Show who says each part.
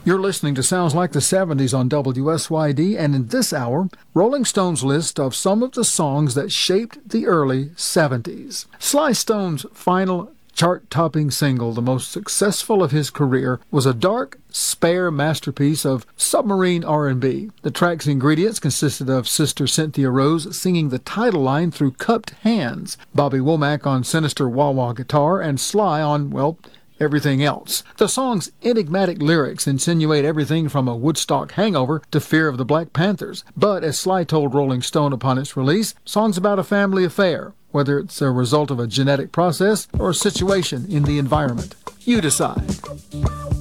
Speaker 1: You're listening to Sounds Like the 70s on WSYD, and in this hour, Rolling Stone's list of some of the songs that shaped the early 70s. Sly Stone's final chart-topping single, the most successful of his career, was a dark, spare masterpiece of submarine R&B. The track's ingredients consisted of Sister Cynthia Rose singing the title line through cupped hands, Bobby Womack on sinister wah-wah guitar, and Sly on, well, everything else. The song's enigmatic lyrics insinuate everything from a Woodstock hangover to fear of the Black Panthers. But as Sly told Rolling Stone upon its release, songs about a family affair, whether it's a result of a genetic process or a situation in the environment. You decide.